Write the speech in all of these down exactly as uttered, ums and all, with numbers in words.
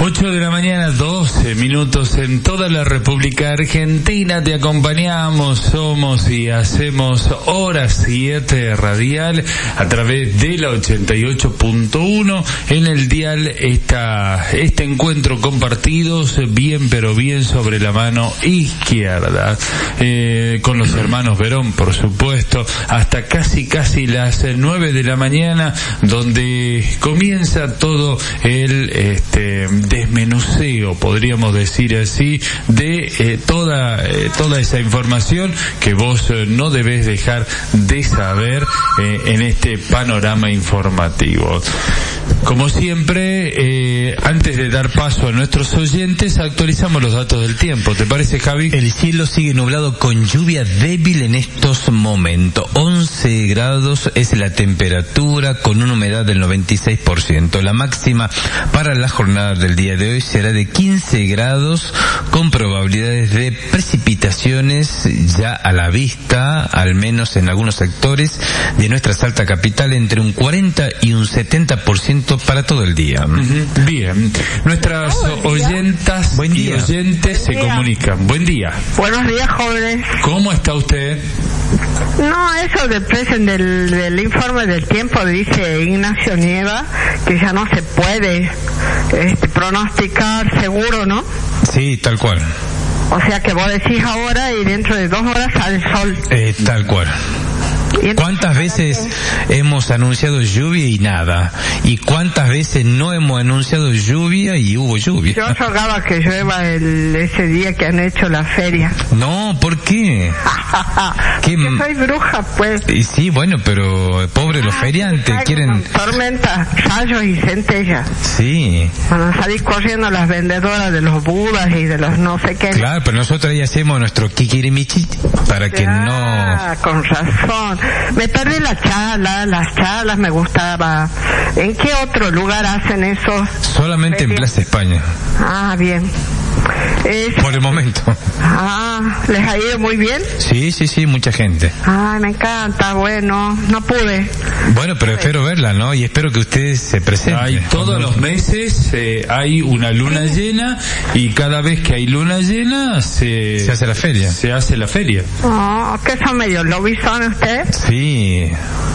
ocho de la mañana, doce minutos en toda la República Argentina. Te acompañamos, somos y hacemos Hora siete Radial a través de la ochenta y ocho punto uno en el dial. Esta, este encuentro compartidos bien pero bien sobre la mano izquierda, eh, con los hermanos Verón, por supuesto, hasta casi casi las nueve de la mañana, donde comienza todo el este desmenuceo, podríamos decir así, de eh, toda eh, toda esa información que vos eh, no debés dejar de saber eh, en este panorama informativo. Como siempre, eh, antes de dar paso a nuestros oyentes, actualizamos los datos del tiempo. ¿Te parece, Javi? El cielo sigue nublado con lluvia débil en estos momentos. once grados es la temperatura con una humedad del noventa y seis por ciento. La máxima para la jornada del día de hoy será de quince grados con probabilidades de precipitaciones ya a la vista, al menos en algunos sectores de nuestra Salta capital, entre un cuarenta y un setenta por ciento para todo el día. Uh-huh. Bien, nuestras oh, oyentas buen día. y oyentes buen se día. comunican. Buen día. Buenos días, jóvenes. ¿Cómo está usted? No, eso del, del, del informe del tiempo dice Ignacio Nieva que ya no se puede este, pronosticar seguro, ¿no? Sí, tal cual. O sea que vos decís ahora y dentro de dos horas sale el sol. Eh, tal cual. ¿Cuántas veces hemos anunciado lluvia y nada? ¿Y cuántas veces no hemos anunciado lluvia y hubo lluvia? Yo rogaba que llueva el, ese día que han hecho la feria. No, ¿por qué? ¿Qué? Porque soy bruja, pues. Y sí, bueno, pero pobre los feriantes, quieren... Tormenta, rayos y centellas. Sí. Van a salir corriendo las vendedoras de los budas y de los no sé qué. Claro, pero nosotros ahí hacemos nuestro kikirimichi para que ah, no... Ah, con razón. Me perdí la charla, las charlas me gustaba. ¿En qué otro lugar hacen eso? Solamente en Plaza España. Ah, bien. Es... Por el momento. Ah, ¿les ha ido muy bien? Sí, sí, sí, mucha gente. Ay, me encanta, bueno, no pude. Bueno, pero espero verla, ¿no? Y espero que ustedes se presenten. Hay todos los meses, eh, hay una luna llena y cada vez que hay luna llena se... Se hace la feria. Se hace la feria. Oh, ¿qué son medio lobizón ustedes? Sí.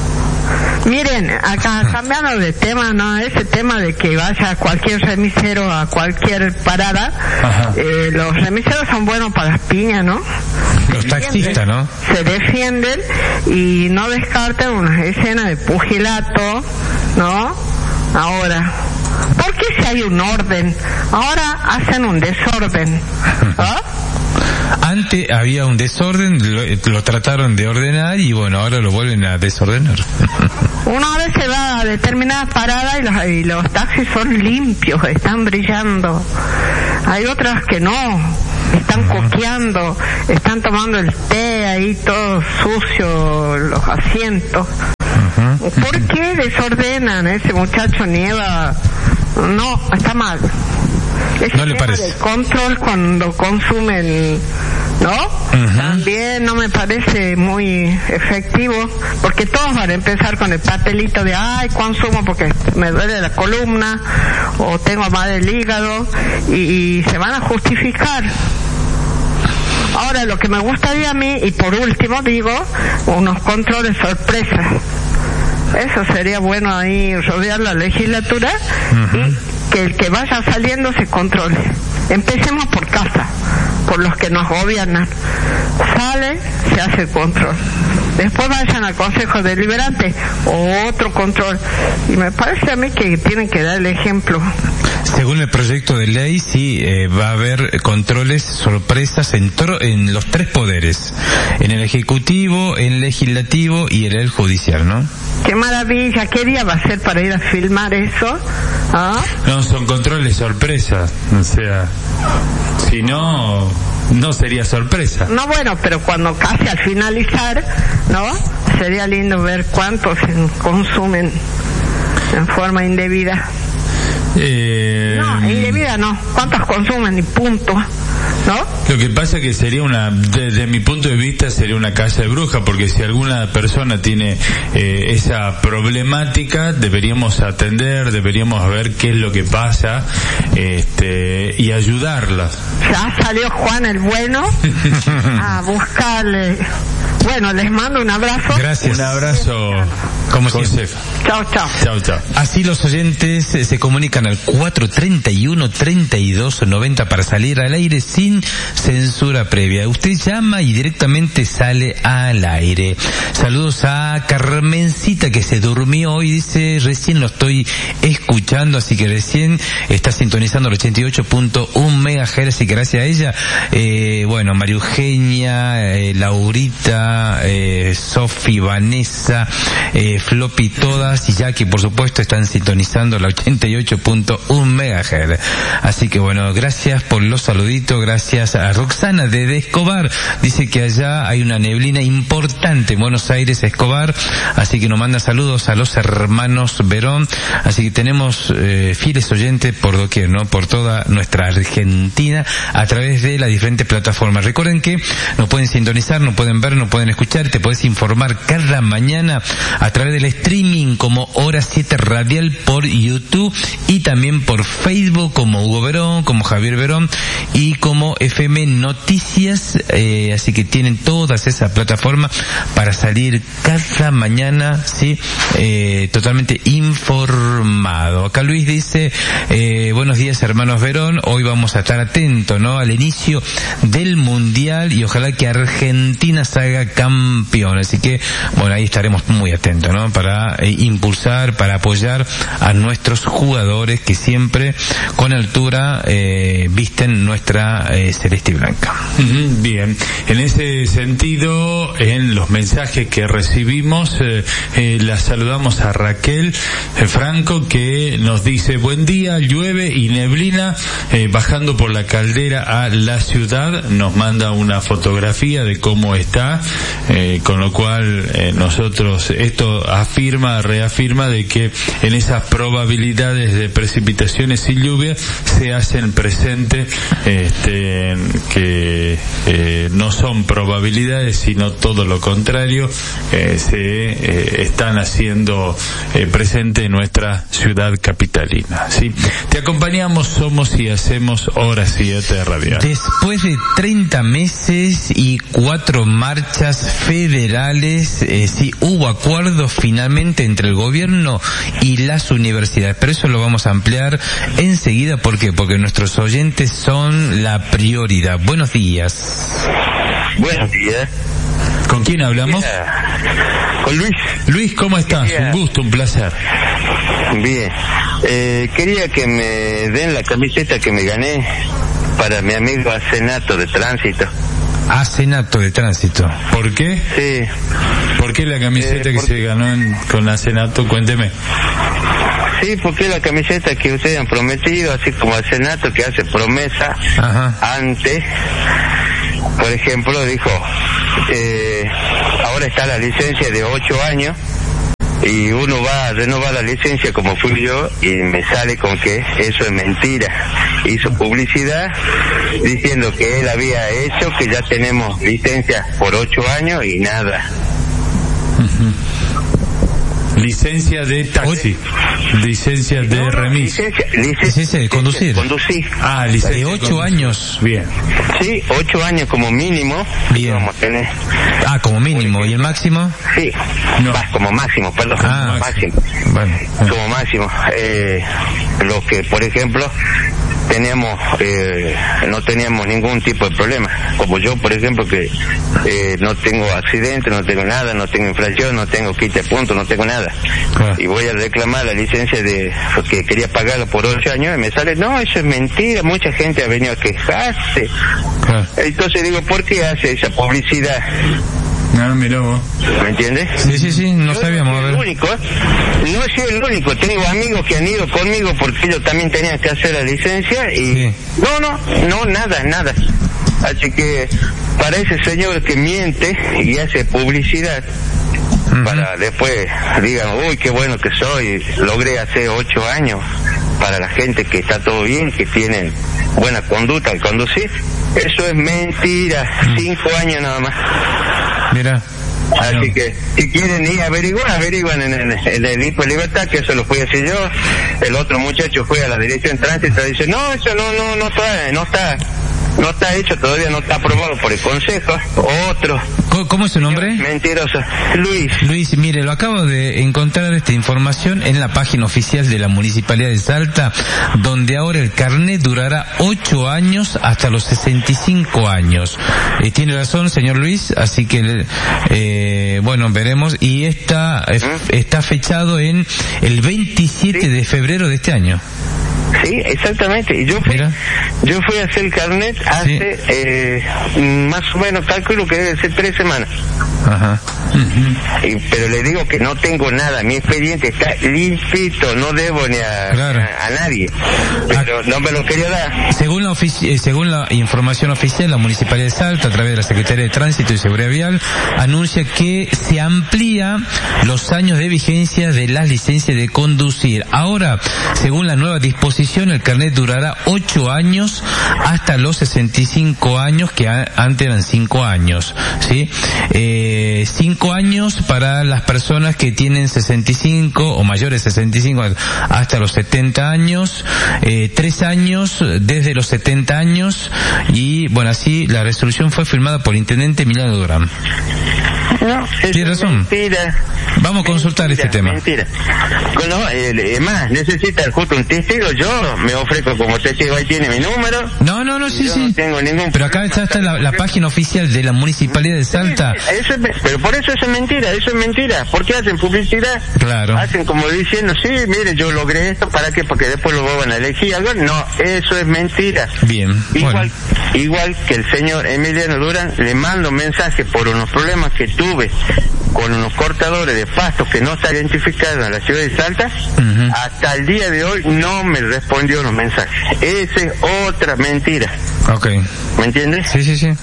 Miren, acá cambiando de tema, ¿no? Ese tema de que vaya cualquier remisero a cualquier parada, eh, los remiseros son buenos para las piñas, ¿no? Los taxistas, ¿no? Se defienden y no descartan una escena de pugilato, ¿no? Ahora, ¿por qué si hay un orden? Ahora hacen un desorden, ¿ah? Antes había un desorden, lo, lo trataron de ordenar y bueno, ahora lo vuelven a desordenar. Una vez se va a determinadas paradas y los, y los taxis son limpios, están brillando. Hay otras que no, están coqueando, están tomando el té ahí todo sucio, los asientos. ¿Por qué desordenan? Ese muchacho Nieva, no, está mal. Ese ¿No le parece? El control cuando consumen, ¿no? Uh-huh. También no me parece muy efectivo, porque todos van a empezar con el papelito de, ay, consumo porque me duele la columna, o tengo mal el hígado, y, y se van a justificar. Ahora, lo que me gustaría a mí, y por último digo, unos controles sorpresa. Eso sería bueno ahí, rodear la legislatura, uh-huh. y que el que vaya saliendo se controle. Empecemos por casa, por los que nos gobiernan. Sale, se hace el control. Después vayan al Consejo Deliberante, otro control. Y me parece a mí que tienen que dar el ejemplo. Según el proyecto de ley, sí, eh, va a haber controles sorpresas en, tro- en los tres poderes. En el Ejecutivo, en el Legislativo y en el Judicial, ¿no? Qué maravilla, ¿qué día va a ser para ir a filmar eso? ¿Ah? No, son controles sorpresa, o sea, si no, no sería sorpresa. No, bueno, pero cuando casi al finalizar, ¿no? Sería lindo ver cuántos consumen en forma indebida. Eh... No, indebida no, cuántos consumen y punto. ¿no? Lo que pasa es que sería una, desde mi punto de vista, sería una casa de brujas, porque si alguna persona tiene eh, esa problemática, deberíamos atender, deberíamos ver qué es lo que pasa, este, y ayudarla. Ya salió Juan el Bueno a buscarle. Bueno, les mando un abrazo. Gracias. Un abrazo, como José. Chao, chao. Chao, chao. Así los oyentes eh, se comunican al cuatro treinta y uno, treinta y dos noventa para salir al aire sin censura previa. Usted llama y directamente sale al aire. Saludos a Carmencita, que se durmió hoy, dice, recién lo estoy escuchando, así que recién está sintonizando el ochenta y ocho punto uno megahertz, y gracias a ella, eh, bueno, María Eugenia, eh, Laurita, eh, Sofi, Vanessa, eh, Floppy, todas, y Jackie, por supuesto, están sintonizando la ochenta y ocho punto uno megahertz. Así que bueno, gracias por los saluditos, gracias a Roxana de Escobar, dice que allá hay una neblina importante en Buenos Aires, Escobar, así que nos manda saludos a los hermanos Verón, así que tenemos eh, fieles oyentes por doquier, ¿no? Por toda nuestra Argentina, a través de las diferentes plataformas. Recuerden que nos pueden sintonizar, nos pueden ver, nos pueden escuchar, te puedes informar cada mañana a través del streaming como Hora siete Radial por YouTube, y también por Facebook como Hugo Verón, como Javier Verón y como F M Noticias, eh, así que tienen todas esas plataformas para salir cada mañana, sí, eh, totalmente informado. Acá Luis dice, eh, buenos días hermanos Verón, hoy vamos a estar atentos, ¿no? Al inicio del Mundial, y ojalá que Argentina salga campeón, así que, bueno, ahí estaremos muy atentos, ¿no? Para eh, impulsar, para apoyar a nuestros jugadores que siempre con altura eh, visten nuestra eh, celeste y blanca. Bien, en ese sentido, en los mensajes que recibimos, eh, eh, la saludamos a Raquel eh, Franco, que nos dice, buen día, llueve y neblina eh, bajando por la Caldera a la ciudad, nos manda una fotografía de cómo está, eh, con lo cual eh, nosotros, esto afirma, reafirma de que en esas probabilidades de precipitaciones y lluvia se hacen presentes, este, que eh, no son probabilidades, sino todo lo contrario, eh, se eh, están haciendo eh, presente en nuestra ciudad capitalina, ¿sí? Te acompañamos, somos y hacemos Hora siete Radial. Después de treinta meses y cuatro marchas federales, eh, sí hubo acuerdos finalmente entre el gobierno y las universidades, pero eso lo vamos a ampliar enseguida. ¿Por qué? Porque nuestros oyentes son la prioridad. Buenos días. Buenos días. ¿Con quién hablamos? Mira, con Luis. Luis, ¿cómo estás? Quería... Un gusto, un placer. Bien. Eh, quería que me den la camiseta que me gané para mi amigo Asenato de Tránsito. Asenato de Tránsito. ¿Por qué? Sí. ¿Por qué la camiseta eh, que se ganó en, con Asenato? Cuénteme. Sí, porque es la camiseta que ustedes han prometido, así como Asenato, que hace promesa. Ajá. Antes. Por ejemplo, dijo, eh, ahora está la licencia de ocho años, y uno va a renovar la licencia como fui yo, y me sale con que eso es mentira. Hizo publicidad diciendo que él había hecho, que ya tenemos licencia por ocho años y nada. Uh-huh. Licencia de taxi, licencia de no, remis, licencia, licencia, licencia de conducir. conducir. Ah, licencia de ocho de años. Bien. Sí, ocho años como mínimo. Bien. Vamos a tener. Ah, como mínimo. ¿Y el máximo? Sí, no. Va, como máximo, perdón. Ah, máximo. Bueno. Como máximo. Eh, lo que, por ejemplo, teníamos, eh, no teníamos ningún tipo de problema. Como yo, por ejemplo, que eh, no tengo accidente, no tengo nada, no tengo infracción, no tengo quite punto, no tengo nada. Ah. Y voy a reclamar la licencia de, porque quería pagarla por ocho años, y me sale, no, eso es mentira, mucha gente ha venido a quejarse. Ah. Entonces digo, ¿por qué hace esa publicidad? No, mirá vos. ¿Me entiendes? Sí, sí, sí, no yo sabíamos. No soy el único, no soy el único, tengo amigos que han ido conmigo porque ellos también tenían que hacer la licencia y... Sí. No, no, no, nada, nada. Así que para ese señor que miente y hace publicidad, uh-huh, para después digan, uy, qué bueno que soy, logré hace ocho años, para la gente que está todo bien, que tienen buena conducta al conducir, Eso es mentira, cinco años nada más. Mira. Así no. que, si quieren ir a averiguar, averiguan en el, en el I N P E Libertad, que eso lo fui a hacer yo. El otro muchacho fue a la dirección de tránsito y dice, no, eso no, no, no está, no está, no está hecho, todavía no está aprobado por el Consejo. Otro. ¿Cómo, cómo es su nombre? Mentiroso. Luis. Luis, mire, lo acabo de encontrar esta información en la página oficial de la Municipalidad de Salta, donde ahora el carnet durará ocho años hasta los sesenta y cinco años. Eh, tiene razón, señor Luis, así que, eh, bueno, veremos. Y está, eh, está fechado en el veintisiete de febrero de este año. Sí, exactamente. Y yo fui, Mira. yo fui a hacer el carnet hace, sí. eh, más o menos, calculo que debe ser tres semanas. Ajá. Uh-huh. Y, pero le digo que no tengo nada, mi expediente está limpito, no debo ni a, claro. a, a nadie, pero ah, no me lo quería dar. Según la, ofici- según la información oficial, la Municipalidad de Salta, a través de la Secretaría de Tránsito y Seguridad Vial, anuncia que se amplía los años de vigencia de las licencias de conducir. Ahora, según la nueva disposición, el carnet durará ocho años hasta los sesenta y cinco años, que a- antes eran cinco años, ¿sí? Eh, cinco años para las personas que tienen sesenta y cinco o mayores de sesenta y cinco hasta los setenta años, eh, tres años desde los setenta años, y bueno, así la resolución fue firmada por el intendente Emiliano Durán. No, tiene razón. Mentira. Vamos a consultar mentira, este tema. Mentira. No, es más, necesita justo un testigo. Yo me ofrezco como testigo, ahí tiene mi número. No, no, no, sí, yo sí. No tengo ningún pero acá está, está la, la página oficial de la Municipalidad de Salta. Sí, eso es, pero por eso eso es mentira, eso es mentira. ¿Por qué hacen publicidad? Claro. Hacen como diciendo, sí, mire, yo logré esto, ¿para qué? Porque después lo van a elegir algo. No, eso es mentira. Bien. Igual, bueno. igual que el señor Emiliano Durán, le mando mensaje por unos problemas que tuve con unos cortadores de pastos que no está identificado en la ciudad de Salta. Uh-huh. Hasta el día de hoy no me respondió los mensajes. Esa es otra mentira. Okay. ¿Me entiendes? Sí, sí, sí.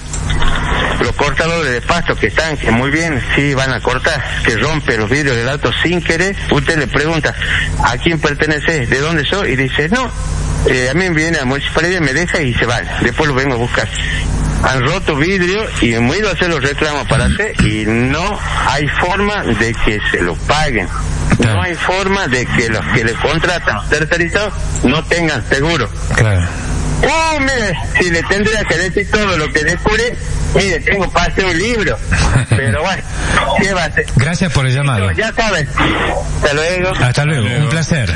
Los cortadores de pasto que están, que muy bien, sí van a cortar, que rompe los vidrios del auto sin querer, usted le pregunta, ¿a quién pertenece? ¿De dónde soy? Y dice, no, eh, a mí me viene a la municipalidad, me deja y se va, después lo vengo a buscar. Han roto vidrio y me he ido a hacer los reclamos para hacer y no hay forma de que se lo paguen. No hay forma de que los que le contratan tercerizados no tengan seguro. Claro. Oh, mire, si le tendría que decir todo lo que descubrí, mire, tengo para hacer un libro. Pero bueno, ¿qué va a hacer? Gracias por el llamado. Ya sabes. Hasta luego. Hasta luego, Hasta luego. Un placer.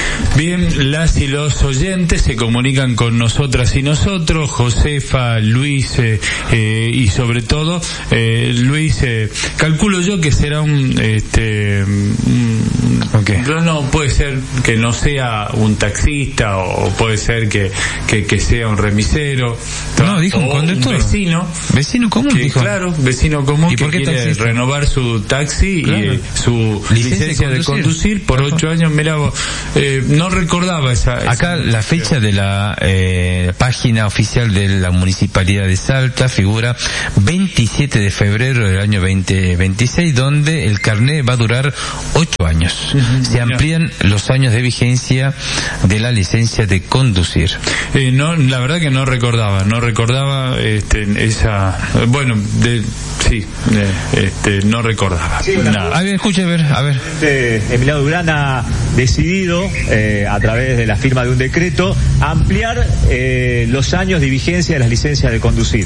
Bien, las y los oyentes se comunican con nosotras y nosotros, Josefa, Luis eh, eh, y sobre todo eh, Luis, eh, calculo yo que será un, este, un, okay. no, no, puede ser que no sea un taxista o puede ser que, que, que sea un remisero. No, dijo un conductor. Un vecino. Vecino común, que, dijo. Claro, vecino común ¿Y que por qué quiere taxista? renovar su taxi claro. y eh, su licencia, licencia de, conducir. de conducir por ocho años. Mira, eh, no recordaba esa, esa acá la fecha de la eh, página oficial de la Municipalidad de Salta figura veintisiete de febrero del año veinte veintiséis, donde el carnet va a durar ocho años. Uh-huh. Se amplían los años de vigencia de la licencia de conducir. Eh, no, la verdad que no recordaba, no recordaba este, esa, bueno, de, sí, de, este, no recordaba. Sí, nada. A ver, escuche, a ver, a ver. Emiliano Durán ha decidido, eh, a través de la firma de un decreto, ampliar eh, los años de vigencia de las licencias de conducir.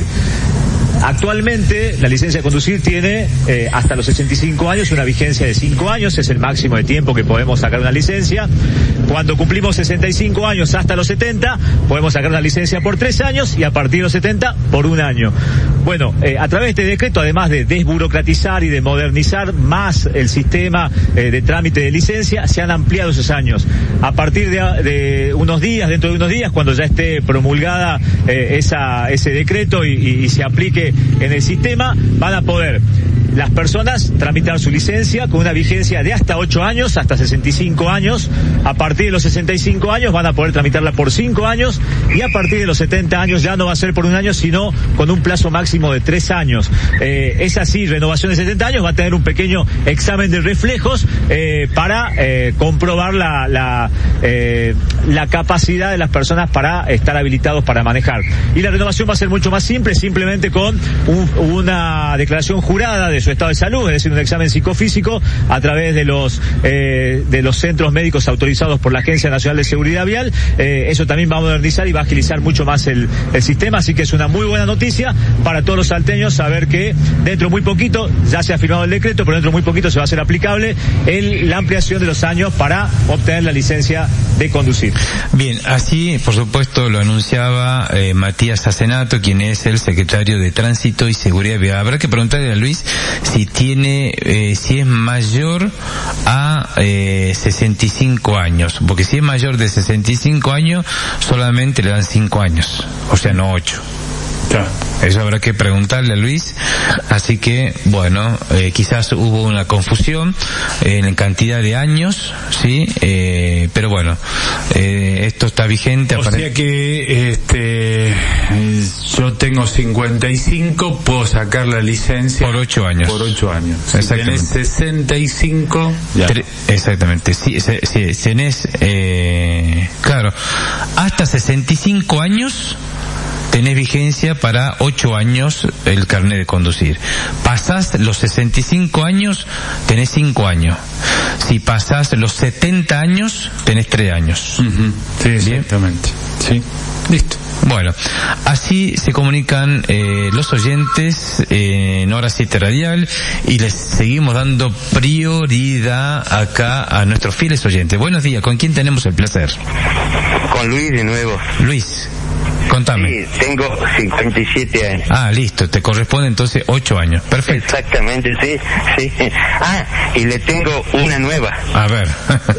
Actualmente la licencia de conducir tiene eh, hasta los sesenta y cinco años una vigencia de cinco años, es el máximo de tiempo que podemos sacar una licencia. Cuando cumplimos sesenta y cinco años hasta los setenta podemos sacar una licencia por tres años y a partir de los setenta por un año. Bueno, eh, a través de este decreto, además de desburocratizar y de modernizar más el sistema eh, de trámite de licencia, se han ampliado esos años. A partir de, de unos días, dentro de unos días, cuando ya esté promulgada eh, esa, ese decreto y, y, y se aplique en el sistema, van a poder las personas tramitar su licencia con una vigencia de hasta ocho años, hasta sesenta y cinco años. A partir de los sesenta y cinco años van a poder tramitarla por cinco años y a partir de los setenta años ya no va a ser por un año, sino con un plazo máximo de tres años. Eh, es así, renovación de setenta años, va a tener un pequeño examen de reflejos eh, para eh, comprobar la, la, eh, la capacidad de las personas para estar habilitados para manejar. Y la renovación va a ser mucho más simple, simplemente con un, una declaración jurada de su estado de salud, es decir, un examen psicofísico a través de los eh, de los centros médicos autorizados por la Agencia Nacional de Seguridad Vial. Eh, eso también va a modernizar y va a agilizar mucho más el, el sistema, así que es una muy buena noticia para todos los salteños saber que dentro de muy poquito, ya se ha firmado el decreto, pero dentro de muy poquito se va a hacer aplicable el, la ampliación de los años para obtener la licencia de conducir. Bien, así por supuesto lo anunciaba eh, Matías Sacenato, quien es el secretario de Tránsito y Seguridad Vial. Habrá que preguntarle a Luis si tiene, eh, si es mayor a eh, sesenta y cinco años, porque si es mayor de sesenta y cinco años solamente le dan cinco años, o sea no ocho. Claro. Eso habrá que preguntarle a Luis, así que bueno, eh, quizás hubo una confusión en cantidad de años, sí, eh, pero bueno, eh, esto está vigente. O sea que este, yo tengo cincuenta y cinco, puedo sacar la licencia por ocho años. Por ocho años. Si exactamente. tenés sesenta y cinco, ya. Tre- exactamente. Si, si, si tenés, eh, claro, hasta sesenta y cinco años. Tenés vigencia para ocho años el carnet de conducir. Pasás los sesenta y cinco años, tenés cinco años. Si pasás los setenta años, tenés tres años. Uh-huh. Sí, exactamente. Sí. Listo. Bueno, así se comunican eh, los oyentes eh, en Hora siete Radial y les seguimos dando prioridad acá a nuestros fieles oyentes. Buenos días, ¿con quién tenemos el placer? Con Luis de nuevo. Luis. Contame. Sí, tengo cincuenta y siete años. Ah, listo, te corresponde entonces ocho años. Perfecto. Exactamente, sí, sí. Ah, y le tengo una nueva. A ver.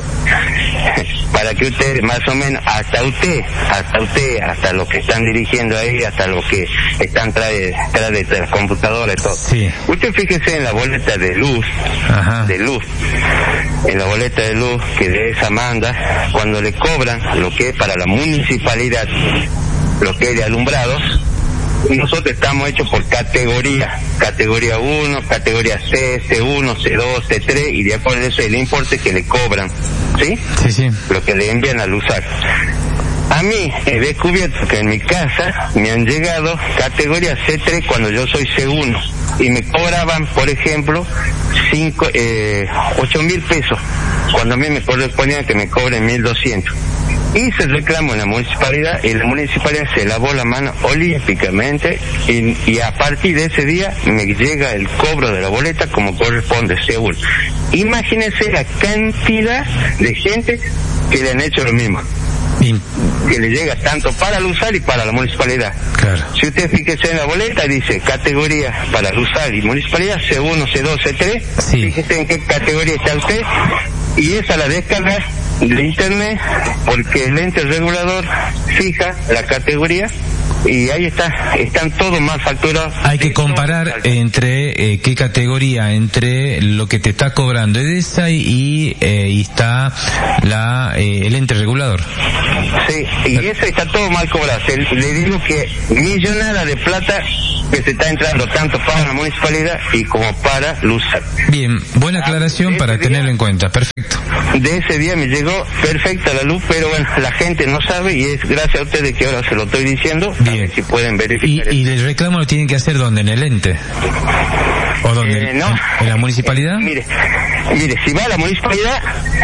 Para que usted, más o menos, hasta usted, hasta usted, hasta los que están dirigiendo ahí, hasta los que están tras de, tras de las computadoras y todo. Sí. Usted fíjese en la boleta de luz, Ajá. de luz, en la boleta de luz que de esa manda, cuando le cobran lo que es para la municipalidad, lo que es de alumbrados, nosotros estamos hechos por categoría, categoría uno, categoría C, C uno, C dos, C tres, y de acuerdo a eso el importe que le cobran, ¿sí? Sí, sí. Lo que le envían al usar. A mí he descubierto que en mi casa me han llegado categoría C tres cuando yo soy C uno, y me cobraban, por ejemplo, cinco, eh, ocho mil pesos, cuando a mí me correspondía que me cobren mil doscientos. Hice el reclamo en la municipalidad y la municipalidad se lavó la mano olímpicamente y, y a partir de ese día me llega el cobro de la boleta como corresponde, según. Imagínense la cantidad de gente que le han hecho lo mismo. Bien. Que le llega tanto para el USAL y para la municipalidad. Claro. Si usted fíjese en la boleta, dice categoría para el USAL y municipalidad, C uno, C dos, C tres. Sí. Fíjese en qué categoría está usted y esa la descarga de internet, porque el ente regulador fija la categoría y ahí está, están todos mal facturados. Hay que comparar entre eh, qué categoría, entre lo que te está cobrando EDESA y, eh, y está la eh, el ente regulador. Sí, y eso está todo mal cobrado. Se, le digo que millonada de plata que se está entrando tanto para la municipalidad y como para LUSAC. Bien, buena aclaración ah, para día, tenerlo en cuenta, perfecto. De ese día me llegó perfecta la luz, pero bueno, la gente no sabe y es gracias a ustedes que ahora se lo estoy diciendo. Bien. Si pueden verificar. ¿Y, y el reclamo lo tienen que hacer dónde? ¿En el ente? ¿O dónde? Eh, no. ¿En, ¿En la municipalidad? Eh, mire, mire, si va a la municipalidad,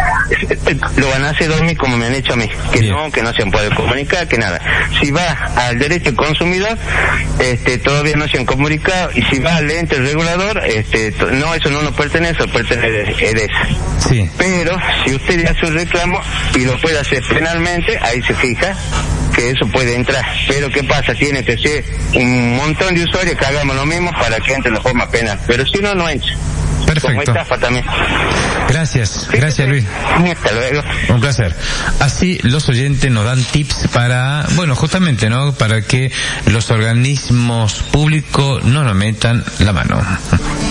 lo van a hacer dormir como me han hecho a mí, que Bien. no, que no se puede comunicar, que nada. Si va al derecho del consumidor, este, todavía no se han comunicado, y si va al ente regulador, este, no, eso no nos pertenece, pertenece a EDESA. Sí. Pero si usted hace un reclamo y lo puede hacer penalmente, ahí se fija que eso puede entrar. Pero ¿qué pasa? Tiene que ser un montón de usuarios que hagamos lo mismo para que entre de forma penal. Pero si no, no entra. Perfecto. Como estafa también. Gracias, gracias Luis. Hasta luego. Un placer. Así los oyentes nos dan tips para, bueno, justamente, ¿no? Para que los organismos públicos no nos metan la mano.